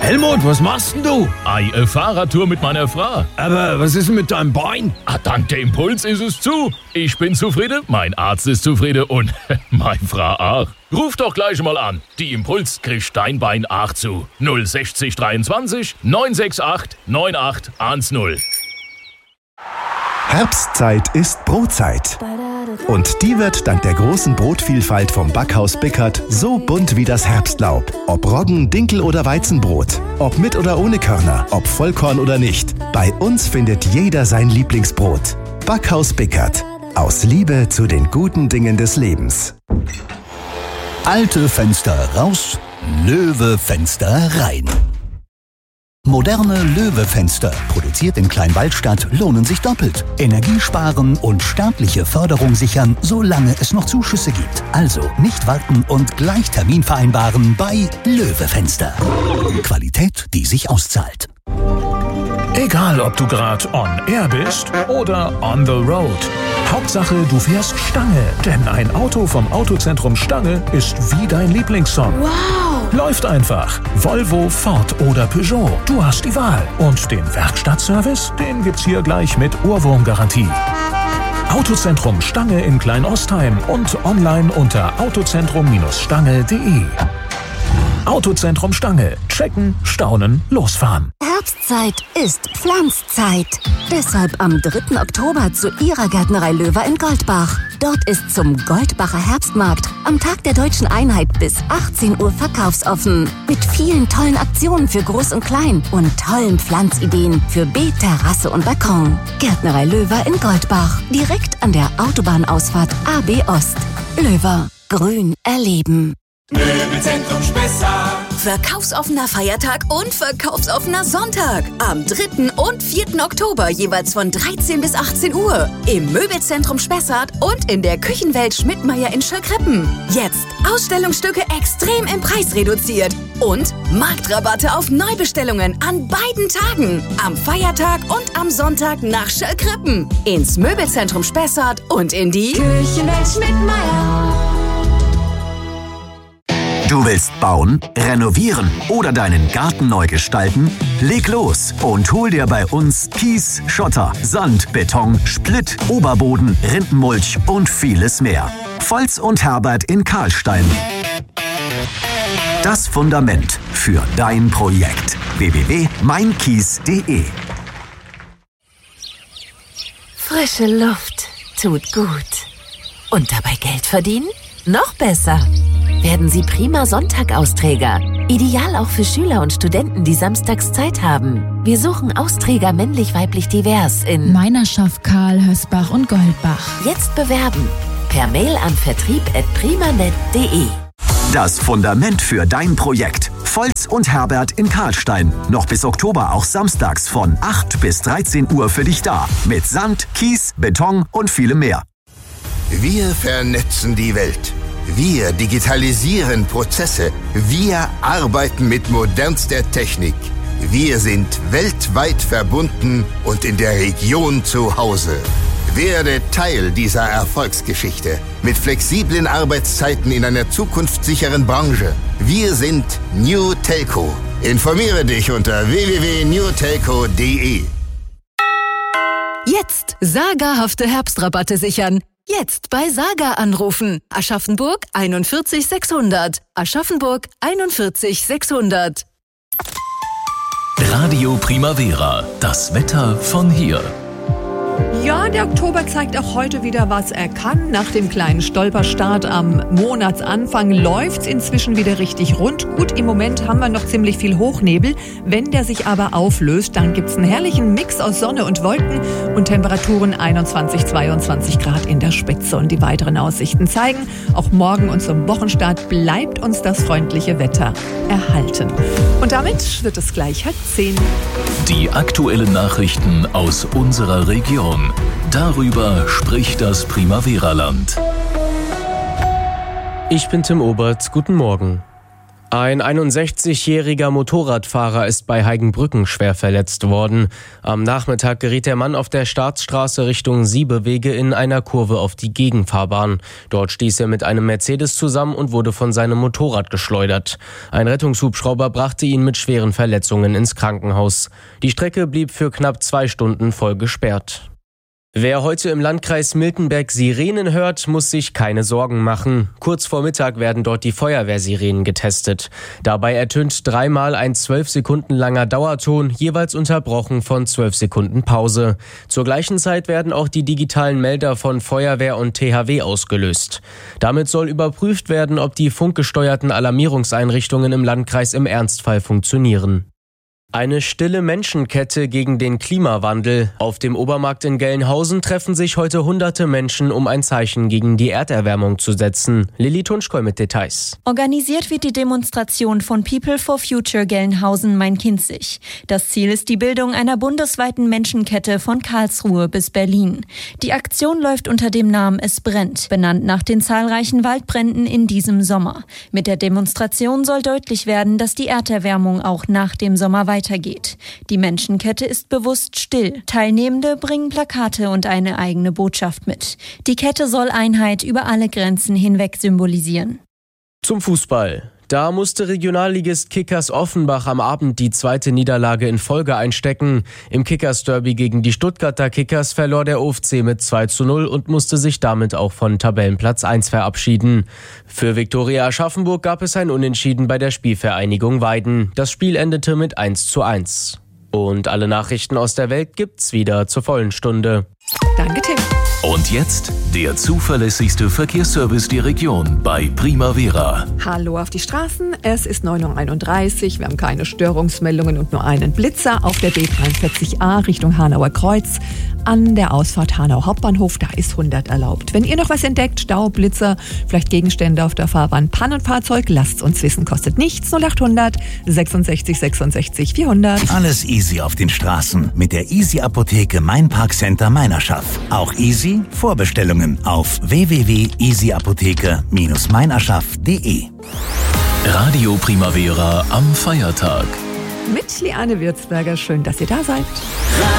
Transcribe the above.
Helmut, was machst denn du? Eine Fahrradtour mit meiner Frau. Aber was ist denn mit deinem Bein? Dank der Impuls ist es zu. Ich bin zufrieden, mein Arzt ist zufrieden und meine Frau auch. Ruf doch gleich mal an. Die Impuls kriegt dein Bein auch zu. 060 23 968 9810. Herbstzeit ist Brotzeit. Und die wird dank der großen Brotvielfalt vom Backhaus Bickert so bunt wie das Herbstlaub. Ob Roggen, Dinkel oder Weizenbrot. Ob mit oder ohne Körner. Ob Vollkorn oder nicht. Bei uns findet jeder sein Lieblingsbrot. Backhaus Bickert. Aus Liebe zu den guten Dingen des Lebens. Alte Fenster raus, Löwe-Fenster rein. Moderne Löwe-Fenster, produziert in Kleinwaldstadt, lohnen sich doppelt. Energie sparen und staatliche Förderung sichern, solange es noch Zuschüsse gibt. Also nicht warten und gleich Termin vereinbaren bei Löwe-Fenster. Qualität, die sich auszahlt. Egal, ob du gerade on air bist oder on the road. Hauptsache, du fährst Stange, denn ein Auto vom Autozentrum Stange ist wie dein Lieblingssong. Wow! Läuft einfach. Volvo, Ford oder Peugeot. Du hast die Wahl. Und den Werkstattservice, den gibt's hier gleich mit Ohrwurmgarantie. Autozentrum Stange in Kleinostheim und online unter autozentrum-stange.de. Autozentrum Stange. Checken, staunen, losfahren. Herbstzeit ist Pflanzzeit. Deshalb am 3. Oktober zu Ihrer Gärtnerei Löwer in Goldbach. Dort ist zum Goldbacher Herbstmarkt am Tag der Deutschen Einheit bis 18 Uhr verkaufsoffen. Mit vielen tollen Aktionen für Groß und Klein und tollen Pflanzideen für Beet, Terrasse und Balkon. Gärtnerei Löwer in Goldbach. Direkt an der Autobahnausfahrt AB Ost. Löwer. Grün erleben. Möbelzentrum Spessart. Verkaufsoffener Feiertag und verkaufsoffener Sonntag. Am 3. und 4. Oktober jeweils von 13 bis 18 Uhr. Im Möbelzentrum Spessart und in der Küchenwelt Schmidtmeyer in Schöllkrippen. Jetzt Ausstellungsstücke extrem im Preis reduziert. Und Marktrabatte auf Neubestellungen an beiden Tagen. Am Feiertag und am Sonntag nach Schöllkrippen. Ins Möbelzentrum Spessart und in die Küchenwelt Schmidtmeyer. Du willst bauen, renovieren oder deinen Garten neu gestalten? Leg los und hol dir bei uns Kies, Schotter, Sand, Beton, Splitt, Oberboden, Rindenmulch und vieles mehr. Volz und Herbert in Karlstein. Das Fundament für dein Projekt. www.meinkies.de. Frische Luft tut gut. Und dabei Geld verdienen? Noch besser. Werden Sie prima Sonntag-Austräger. Ideal auch für Schüler und Studenten, die samstags Zeit haben. Wir suchen Austräger männlich-weiblich divers in Meinerschaft, Karl, Hösbach und Goldbach. Jetzt bewerben. Per Mail an vertrieb@primanet.de. Das Fundament für dein Projekt. Volz und Herbert in Karlstein. Noch bis Oktober auch samstags von 8 bis 13 Uhr für dich da. Mit Sand, Kies, Beton und vielem mehr. Wir vernetzen die Welt. Wir digitalisieren Prozesse. Wir arbeiten mit modernster Technik. Wir sind weltweit verbunden und in der Region zu Hause. Werde Teil dieser Erfolgsgeschichte mit flexiblen Arbeitszeiten in einer zukunftssicheren Branche. Wir sind New Telco. Informiere dich unter www.newtelco.de. Jetzt sagerhafte Herbstrabatte sichern. Jetzt bei Saga anrufen. Aschaffenburg 41 600. Aschaffenburg 41 600. Radio Primavera. Das Wetter von hier. Ja, der Oktober zeigt auch heute wieder, was er kann. Nach dem kleinen Stolperstart am Monatsanfang läuft's inzwischen wieder richtig rund. Gut, im Moment haben wir noch ziemlich viel Hochnebel. Wenn der sich aber auflöst, dann gibt's einen herrlichen Mix aus Sonne und Wolken und Temperaturen 21, 22 Grad in der Spitze. Und die weiteren Aussichten zeigen, auch morgen und zum Wochenstart bleibt uns das freundliche Wetter erhalten. Und damit wird es gleich 10. Die aktuellen Nachrichten aus unserer Region. Darüber spricht das Primavera-Land. Ich bin Tim Obert. Guten Morgen. Ein 61-jähriger Motorradfahrer ist bei Heigenbrücken schwer verletzt worden. Am Nachmittag geriet der Mann auf der Staatsstraße Richtung Siebewege in einer Kurve auf die Gegenfahrbahn. Dort stieß er mit einem Mercedes zusammen und wurde von seinem Motorrad geschleudert. Ein Rettungshubschrauber brachte ihn mit schweren Verletzungen ins Krankenhaus. Die Strecke blieb für knapp 2 Stunden voll gesperrt. Wer heute im Landkreis Miltenberg Sirenen hört, muss sich keine Sorgen machen. Kurz vor Mittag werden dort die Feuerwehrsirenen getestet. Dabei ertönt 3-mal ein 12 Sekunden langer Dauerton, jeweils unterbrochen von 12 Sekunden Pause. Zur gleichen Zeit werden auch die digitalen Melder von Feuerwehr und THW ausgelöst. Damit soll überprüft werden, ob die funkgesteuerten Alarmierungseinrichtungen im Landkreis im Ernstfall funktionieren. Eine stille Menschenkette gegen den Klimawandel. Auf dem Obermarkt in Gelnhausen treffen sich heute hunderte Menschen, um ein Zeichen gegen die Erderwärmung zu setzen. Lilly Tunschkoll mit Details. Organisiert wird die Demonstration von People for Future Gelnhausen-Main-Kinzig. Das Ziel ist die Bildung einer bundesweiten Menschenkette von Karlsruhe bis Berlin. Die Aktion läuft unter dem Namen Es brennt, benannt nach den zahlreichen Waldbränden in diesem Sommer. Mit der Demonstration soll deutlich werden, dass die Erderwärmung auch nach dem Sommer weitergeht. Die Menschenkette ist bewusst still. Teilnehmende bringen Plakate und eine eigene Botschaft mit. Die Kette soll Einheit über alle Grenzen hinweg symbolisieren. Zum Fußball. Da musste Regionalligist Kickers Offenbach am Abend die 2. Niederlage in Folge einstecken. Im Kickers-Derby gegen die Stuttgarter Kickers verlor der OFC mit 2:0 und musste sich damit auch von Tabellenplatz 1 verabschieden. Für Viktoria Aschaffenburg gab es ein Unentschieden bei der Spielvereinigung Weiden. Das Spiel endete mit 1:1. Und alle Nachrichten aus der Welt gibt's wieder zur vollen Stunde. Danke, Tim. Und jetzt der zuverlässigste Verkehrsservice der Region bei Primavera. Hallo auf die Straßen, es ist 9:31 Uhr, wir haben keine Störungsmeldungen und nur einen Blitzer auf der B43a Richtung Hanauer Kreuz. An der Ausfahrt Hanau Hauptbahnhof, da ist 100 erlaubt. Wenn ihr noch was entdeckt, Stau, Blitzer, vielleicht Gegenstände auf der Fahrbahn, Pannenfahrzeug, lasst uns wissen, kostet nichts. 0800 66 66 400. Alles easy auf den Straßen mit der Easy Apotheke Main Park Center Meinerschaft. Auch easy Vorbestellungen auf www.easyapotheke-meinerschaft.de. Radio Primavera am Feiertag. Mit Liane Würzberger, schön, dass ihr da seid.